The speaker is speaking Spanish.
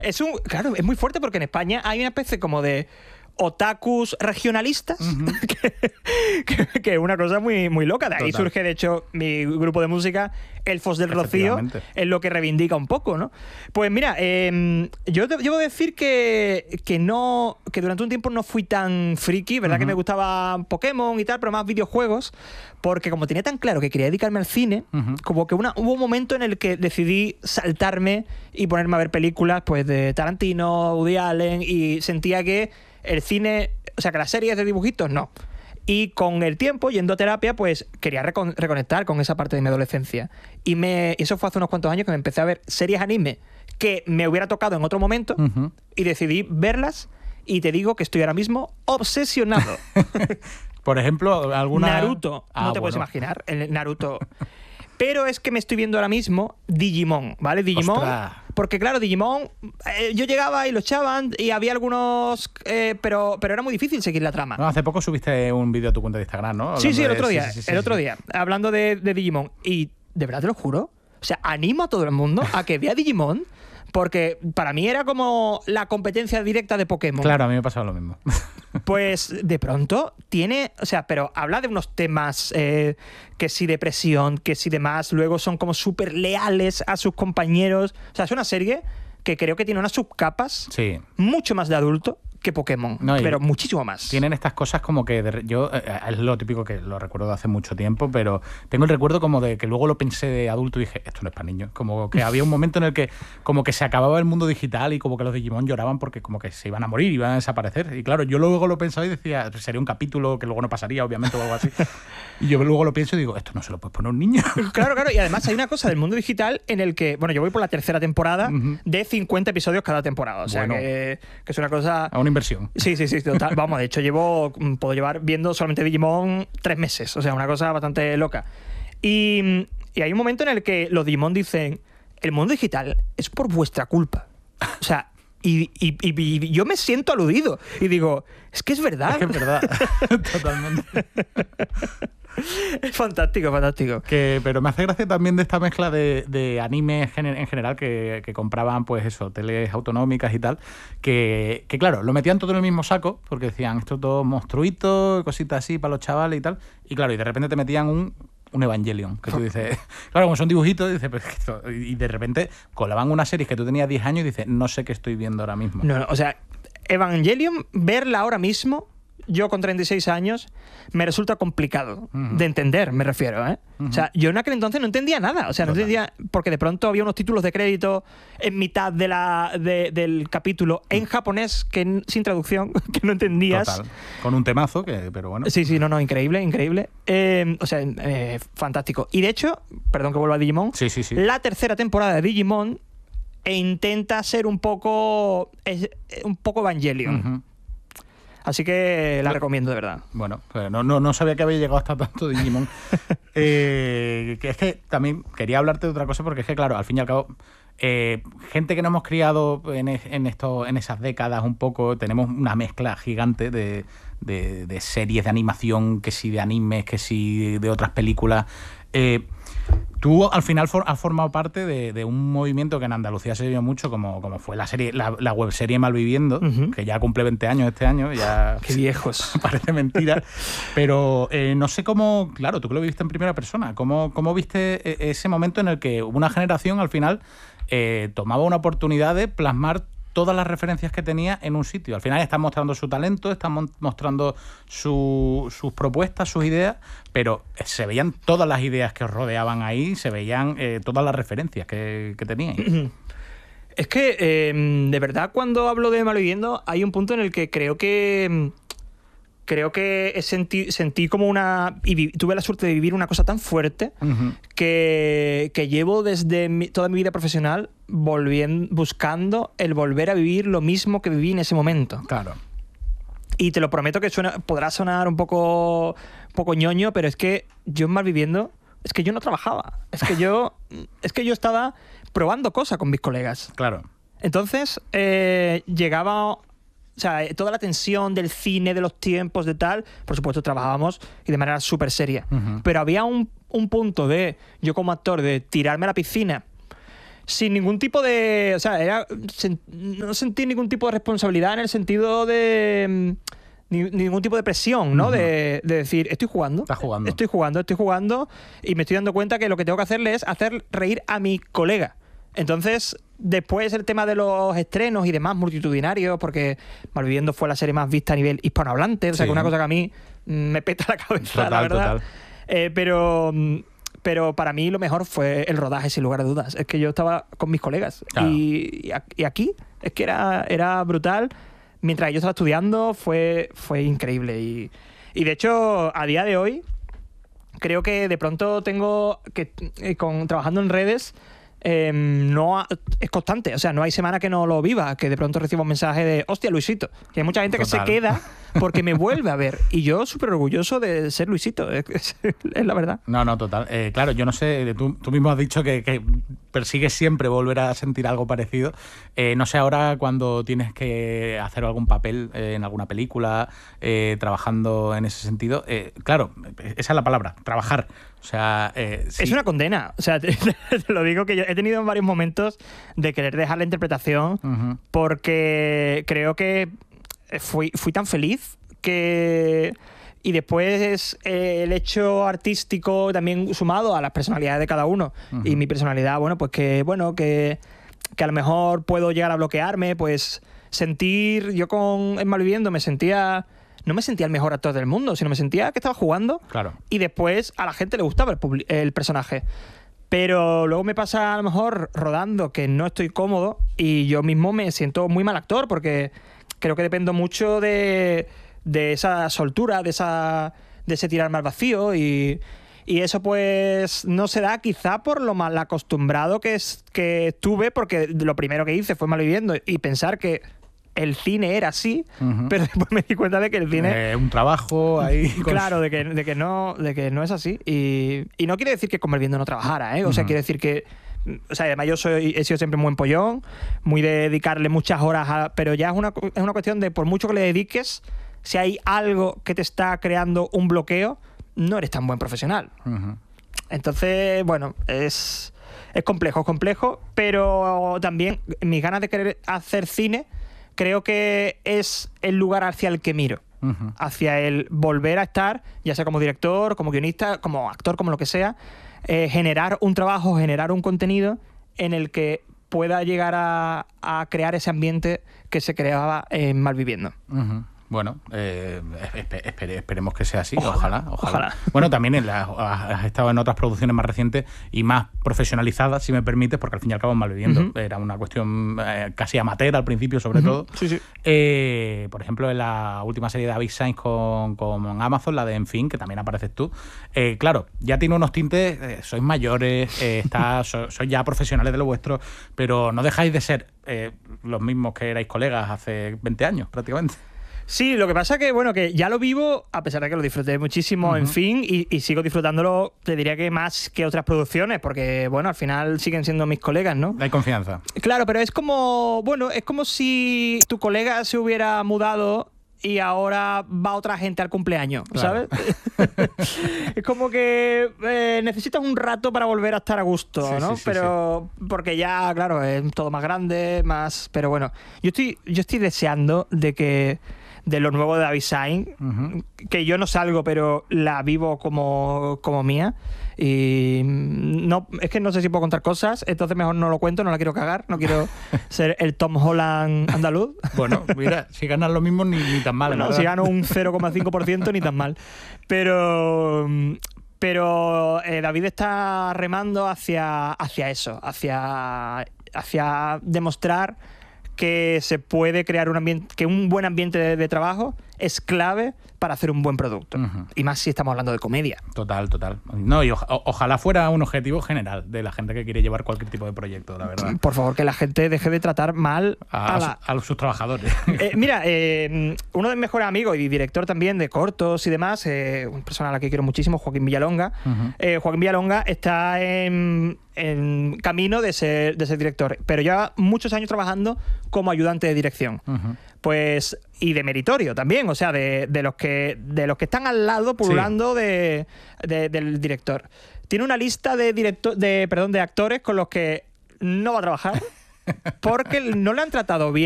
Claro, es muy fuerte porque en España hay una especie como de otakus regionalistas, que es una cosa muy, muy loca. De ahí surge, de hecho, mi grupo de música, Elfos del Rocío, es lo que reivindica un poco, ¿no? Pues mira, yo debo decir que durante un tiempo no fui tan friki, ¿verdad? Que me gustaba Pokémon y tal, pero más videojuegos, porque como tenía tan claro que quería dedicarme al cine, como que hubo un momento en el que decidí saltarme y ponerme a ver películas pues de Tarantino, Woody Allen, y sentía que el cine, o sea, que las series de dibujitos, no. Y con el tiempo, yendo a terapia, pues quería reconectar con esa parte de mi adolescencia. Y eso fue hace unos cuantos años que me empecé a ver series anime que me hubiera tocado en otro momento y decidí verlas, y te digo que estoy ahora mismo obsesionado. Por ejemplo, alguna... Naruto, no te puedes imaginar, el Naruto... Pero es que me estoy viendo ahora mismo Digimon, ¿vale? Digimon. ¡Ostras! Porque claro, Digimon, yo llegaba y lo echaban y había algunos... pero era muy difícil seguir la trama. No, hace poco subiste un vídeo a tu cuenta de Instagram, ¿no? Sí, el otro día. El otro día, hablando de Digimon. Y de verdad te lo juro, o sea, animo a todo el mundo a que vea Digimon, porque para mí era como la competencia directa de Pokémon. Claro, a mí me pasaba lo mismo. Pues de pronto tiene, o sea, pero habla de unos temas que si depresión, que si demás, luego son como súper leales a sus compañeros. O sea, es una serie que creo que tiene unas subcapas mucho más de adulto que Pokémon, pero muchísimo más. Tienen estas cosas como que yo es lo típico que lo recuerdo de hace mucho tiempo, pero tengo el recuerdo como de que luego lo pensé de adulto y dije, esto no es para niños. Como que había un momento en el que como que se acababa el mundo digital y como que los Digimon lloraban porque como que se iban a morir, iban a desaparecer. Y claro, yo luego lo pensaba y decía, sería un capítulo que luego no pasaría, obviamente, o algo así. Y yo luego lo pienso y digo, esto no se lo puedes poner a un niño. Claro, y además hay una cosa del mundo digital en el que, bueno, yo voy por la tercera temporada de 50 episodios cada temporada. O sea, que es una cosa... A una inversión. Sí, total. Vamos, de hecho puedo llevar viendo solamente Digimon 3 meses. O sea, una cosa bastante loca. Y hay un momento en el que los Digimon dicen, el mundo digital es por vuestra culpa. O sea, y yo me siento aludido. Y digo, es que es verdad. Es que es verdad. Totalmente. Es fantástico. Pero me hace gracia también de esta mezcla de anime en general que compraban, pues eso, teles autonómicas y tal, que claro, lo metían todo en el mismo saco, porque decían, esto todo monstruitos, cositas así para los chavales y tal, y claro, y de repente te metían un Evangelion, que tú dices, claro, como son dibujitos, dices, pues esto, y de repente colaban una serie que tú tenías 10 años y dices, no sé qué estoy viendo ahora mismo. No, o sea, Evangelion, verla ahora mismo, yo con 36 años, me resulta complicado de entender, me refiero, ¿eh? O sea, yo en aquel entonces no entendía nada. O sea, no entendía, porque de pronto había unos títulos de crédito en mitad del capítulo en japonés, sin traducción, que no entendías. Total. Con un temazo, pero bueno. Sí, increíble. O sea, fantástico. Y de hecho, perdón que vuelva a Digimon, sí. la tercera temporada de Digimon intenta ser un poco Evangelion. Así que la recomiendo, de verdad. Bueno, pues no sabía que había llegado hasta tanto Digimon. Que es que también quería hablarte de otra cosa, porque es que, claro, al fin y al cabo, gente que nos hemos criado en esas décadas un poco, tenemos una mezcla gigante de series de animación, que sí de animes, que sí de otras películas. Tú al final has formado parte de un movimiento que en Andalucía se vio mucho, como fue la webserie Malviviendo, que ya cumple 20 años este año. Ya ¡qué viejos! Parece mentira. Pero no sé cómo, claro, tú que lo viviste en primera persona, ¿cómo viste ese momento en el que una generación al final tomaba una oportunidad de plasmar todas las referencias que tenía en un sitio? Al final están mostrando su talento, están mostrando sus propuestas, sus ideas, pero se veían todas las ideas que os rodeaban ahí, se veían todas las referencias que teníais. Es que, de verdad, cuando hablo de Malviviendo, hay un punto en el que creo que sentí como tuve la suerte de vivir una cosa tan fuerte que llevo desde toda mi vida profesional buscando el volver a vivir lo mismo que viví en ese momento. Claro. Y te lo prometo que podrá sonar un poco ñoño, pero es que yo en Malviviendo, es que yo no trabajaba. Es que yo estaba probando cosas con mis colegas. Claro. Entonces, llegaba... O sea, toda la tensión del cine, de los tiempos, de tal, por supuesto trabajábamos y de manera súper seria. Pero había un punto yo como actor, de tirarme a la piscina sin ningún tipo de... O sea, no sentí ningún tipo de responsabilidad en el sentido de... ningún tipo de presión, ¿no? De decir, estoy jugando. Estás jugando. Estoy jugando y me estoy dando cuenta que lo que tengo que hacerle es hacer reír a mi colega. Entonces, después el tema de los estrenos y demás multitudinarios, porque Malviviendo fue la serie más vista a nivel hispanohablante, o sea, que una cosa que a mí me peta la cabeza, la verdad. Pero para mí lo mejor fue el rodaje, sin lugar a dudas. Es que yo estaba con mis colegas. Claro. Y aquí es que era brutal. Mientras yo estaba estudiando fue increíble. Y de hecho, a día de hoy, creo que de pronto tengo que, trabajando en redes, es constante. O sea, no hay semana que no lo viva, que de pronto recibo un mensaje de hostia, Luisito. Que hay mucha gente que se queda porque me vuelve a ver. Y yo súper orgulloso de ser Luisito. Es la verdad. No, total. Claro, yo no sé, tú mismo has dicho que persigues siempre volver a sentir algo parecido. No sé ahora cuando tienes que hacer algún papel en alguna película, trabajando en ese sentido. Claro, esa es la palabra, trabajar. O sea, sí. Es una condena. O sea, te lo digo, que yo he tenido varios momentos de querer dejar la interpretación porque creo que fui tan feliz que... Y después el hecho artístico también sumado a las personalidades de cada uno. Y mi personalidad, que a lo mejor puedo llegar a bloquearme, pues sentir... Yo en Malviviendo no me sentía el mejor actor del mundo, sino me sentía que estaba jugando. Claro. Y después a la gente le gustaba el personaje. Pero luego me pasa a lo mejor rodando que no estoy cómodo y yo mismo me siento muy mal actor porque creo que dependo mucho de esa soltura, de ese tirarme al vacío y eso pues no se da quizá por lo mal acostumbrado que estuve, porque lo primero que hice fue Malviviendo y pensar que el cine era así, pero después me di cuenta de que el cine... un trabajo ahí... Claro, de que no es así. Y no quiere decir que con Malviviendo no trabajara, ¿eh? O sea, quiere decir que... O sea, además he sido siempre muy empollón, muy de dedicarle muchas horas pero ya es una cuestión de por mucho que le dediques, si hay algo que te está creando un bloqueo, no eres tan buen profesional. Entonces, bueno, es complejo, pero también mis ganas de querer hacer cine creo que es el lugar hacia el que miro. Hacia el volver a estar, ya sea como director, como guionista, como actor, como lo que sea, generar un trabajo, generar un contenido en el que pueda llegar a crear ese ambiente que se creaba en Malviviendo. Bueno, esperemos que sea así, ojalá. Ojalá. Bueno, también has estado en otras producciones más recientes y más profesionalizadas, si me permites, porque al fin y al cabo Malviviendo era una cuestión casi amateur al principio, sobre todo. Sí. Por ejemplo, en la última serie de Abyss Science con Amazon, la de En Fin, que también apareces tú. Claro, ya tiene unos tintes, sois mayores, sois ya profesionales de lo vuestro, pero no dejáis de ser los mismos que erais colegas hace 20 años, prácticamente. Sí, lo que pasa que ya lo vivo, a pesar de que lo disfruté muchísimo, En Fin, y sigo disfrutándolo, te diría que más que otras producciones, porque, bueno, al final siguen siendo mis colegas, ¿no? Hay confianza. Claro, pero es como si tu colega se hubiera mudado y ahora va otra gente al cumpleaños, ¿sabes? Claro. Es como que necesitas un rato para volver a estar a gusto, ¿no? Pero porque ya, claro, es todo más grande, más... Pero bueno, yo estoy deseando de lo nuevo de Abyss Science, que yo no salgo, pero la vivo como mía. Y no, es que no sé si puedo contar cosas, entonces mejor no lo cuento, no la quiero cagar, no quiero ser el Tom Holland andaluz. Bueno, mira, si ganas lo mismo ni tan mal. Bueno, si gano un 0,5% ni tan mal. Pero David está remando hacia eso, hacia demostrar que se puede crear un ambiente, que un buen ambiente de trabajo es clave para hacer un buen producto. Y más si estamos hablando de comedia. Total. No, y ojalá fuera un objetivo general de la gente que quiere llevar cualquier tipo de proyecto, la verdad. Por favor, que la gente deje de tratar mal a sus trabajadores. Mira, uno de mis mejores amigos y director también de cortos y demás, una persona a la que quiero muchísimo, Joaquín Villalonga. Joaquín Villalonga está en camino de ser director, pero lleva muchos años trabajando como ayudante de dirección. Pues, y de meritorio también, o sea, de los que están al lado pululando del director. Tiene una lista de actores con los que no va a trabajar porque no le han tratado bien.